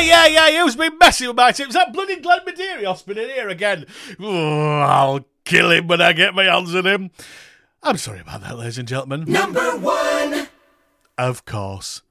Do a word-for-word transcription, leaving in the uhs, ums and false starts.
yeah, yeah, who's been messing with my tips? That bloody Glenn Medeiros been in here again. Oh, I'll kill him when I get my hands on him. I'm sorry about that, ladies and gentlemen. Number one. Of course,